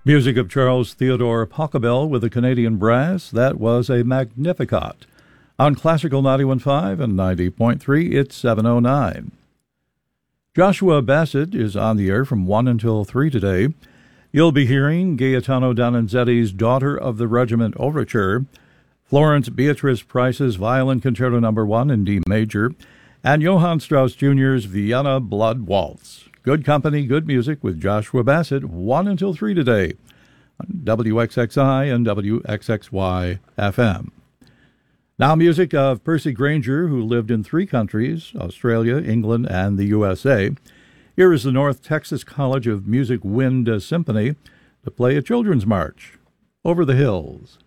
Music of Charles Theodore Pachelbel with the Canadian Brass. That was a Magnificat. On Classical 91.5 and 90.3, it's 7:09. Joshua Bassett is on the air from 1 until 3 today. You'll be hearing Gaetano Donizetti's Daughter of the Regiment Overture, Florence Beatrice Price's Violin Concerto No. 1 in D major, and Johann Strauss Jr.'s Vienna Blood Waltz. Good company, good music with Joshua Bassett, 1 until 3 today on WXXI and WXXY FM. Now music of Percy Grainger, who lived in 3 countries, Australia, England, and the USA. Here is the North Texas College of Music Wind Symphony to play a children's march, Over the Hills.